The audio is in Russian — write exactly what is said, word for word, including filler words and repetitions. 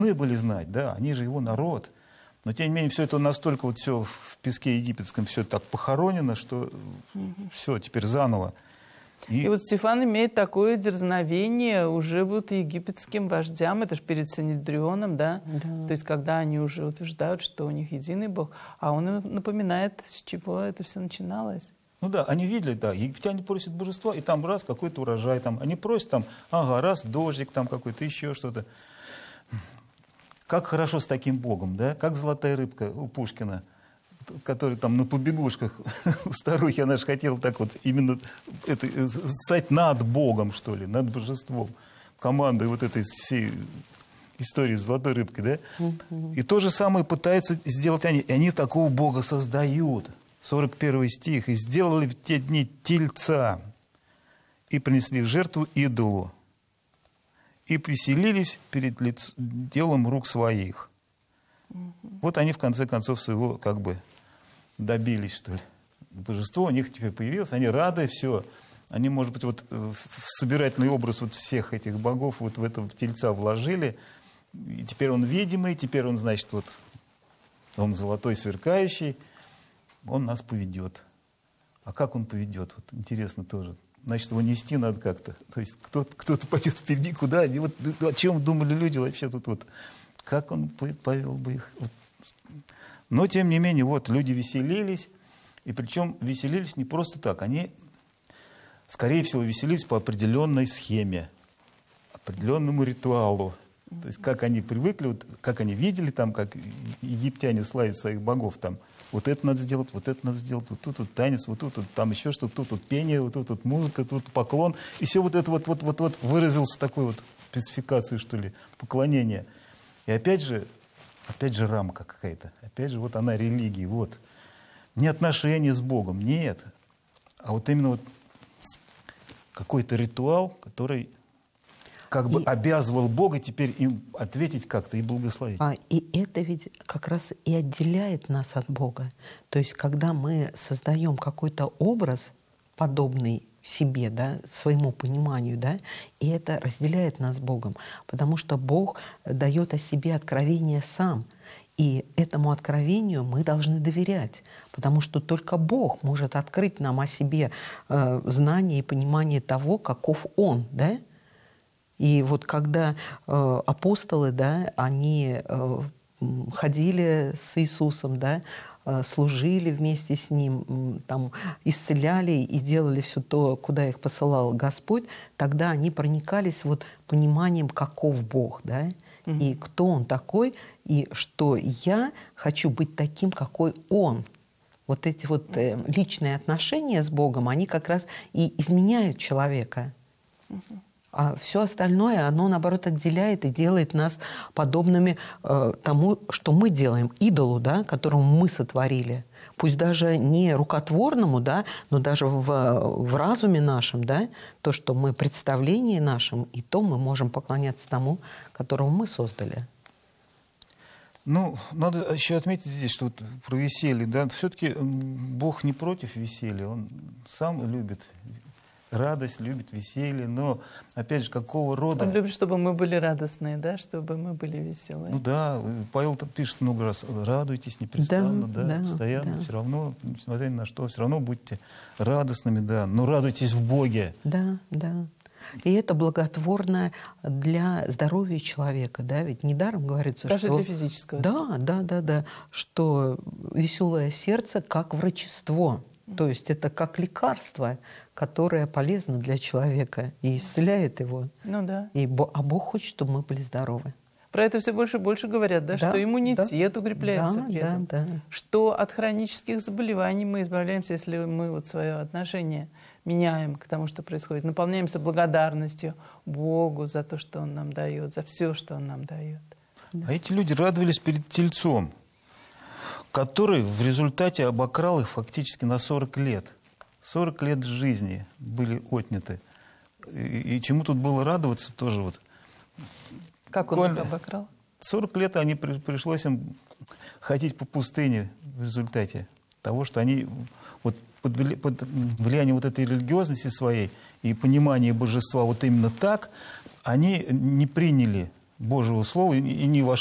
должны были знать, да, они же его народ. Но, тем не менее, все это настолько вот все в песке египетском все так похоронено, что угу. все, теперь заново. И... и вот Стефан имеет такое дерзновение уже вот египетским вождям, это же перед Синедрионом, да? Да. То есть когда они уже утверждают, что у них единый Бог, а он напоминает, с чего это все начиналось. Ну да, они видели, да, египтяне просят божества, и там раз какой-то урожай, там, они просят там, ага, раз дождик там какой-то, еще что-то. Как хорошо с таким Богом, да? Как золотая рыбка у Пушкина, который там на побегушках у старухи, она же хотела так вот именно это, стать над Богом, что ли, над божеством, командой вот этой всей истории с золотой рыбкой, да? Mm-hmm. И то же самое пытаются сделать они. И они такого Бога создают. сорок первый стих. «И сделали в те дни тельца, и принесли в жертву идолу, и повеселились перед лиц... делом рук своих». Mm-hmm. Вот они в конце концов своего как бы добились, что ли. Божество у них теперь появилось, они рады, все. Они, может быть, вот в собирательный образ вот всех этих богов вот в этого тельца вложили. И теперь он видимый, теперь он, значит, вот он золотой, сверкающий, он нас поведет. А как он поведет? Вот интересно тоже. Значит, его нести надо как-то. То есть кто-то, кто-то пойдет впереди, куда они, вот о чем думали люди вообще тут вот. Как он повел бы их? Вот. Но, тем не менее, вот люди веселились, и причем веселились не просто так. Они, скорее всего, веселились по определенной схеме, определенному ритуалу. То есть как они привыкли, вот, как они видели, там, как египтяне славят своих богов, там, вот это надо сделать, вот это надо сделать, вот тут вот танец, вот тут вот, там еще что-то, тут вот пение, вот тут вот музыка, тут поклон. И все вот это вот, вот, вот, вот выразилось в такой вот спецификации, что ли, поклонения. И опять же, опять же рамка какая-то. Опять же, вот она религия. Вот. Не отношения с Богом, нет. А вот именно вот какой-то ритуал, который как бы и... обязывал Бога теперь им ответить как-то и благословить. А, и это ведь как раз и отделяет нас от Бога. То есть, когда мы создаем какой-то образ, подобный себе, да, своему пониманию, да, и это разделяет нас с Богом, потому что Бог дает о себе откровение сам, и этому откровению мы должны доверять, потому что только Бог может открыть нам о себе э, знание и понимание того, каков Он, да. И вот когда э, апостолы, да, они э, ходили с Иисусом, да, служили вместе с Ним, там, исцеляли и делали все то, куда их посылал Господь, тогда они проникались вот пониманием, каков Бог, да, mm-hmm. и кто Он такой, и что я хочу быть таким, какой Он. Вот эти вот э, личные отношения с Богом, они как раз и изменяют человека. Mm-hmm. А все остальное, оно, наоборот, отделяет и делает нас подобными э, тому, что мы делаем, идолу, да, которому мы сотворили. Пусть даже не рукотворному, да, но даже в, в разуме нашем, да, то, что мы представлении нашем, и то мы можем поклоняться тому, которого мы создали. Ну, надо еще отметить здесь, что вот про веселье, да, все-таки Бог не против веселья, Он сам любит радость, любит веселье, но, опять же, какого рода... Он любит, чтобы мы были радостные, да, чтобы мы были веселые. Ну да, Павел пишет много раз, радуйтесь непрестанно, да, да, да постоянно, да. Все равно, несмотря ни на что, все равно будьте радостными, да, но радуйтесь в Боге. Да, да. И это благотворно для здоровья человека, да, ведь недаром говорится, даже что... для физического. Да, да, да, да, что веселое сердце как врачество. То есть это как лекарство, которое полезно для человека и исцеляет его. Ну да. И, а Бог хочет, чтобы мы были здоровы. Про это все больше и больше говорят, да, да, что иммунитет да, укрепляется да, при этом. Да, да. Что от хронических заболеваний мы избавляемся, если мы вот свое отношение меняем к тому, что происходит. Наполняемся благодарностью Богу за то, что Он нам дает, за все, что Он нам дает. Да. А эти люди радовались перед Тельцом, который в результате обокрал их фактически на сорок лет. сорок лет жизни были отняты. И, и чему тут было радоваться тоже вот. Как он их обокрал? сорок лет они при, пришлось им ходить по пустыне в результате того, что они вот под, вли, под влиянием вот этой религиозности своей и понимания божества вот именно так, они не приняли Божьего Слова и не во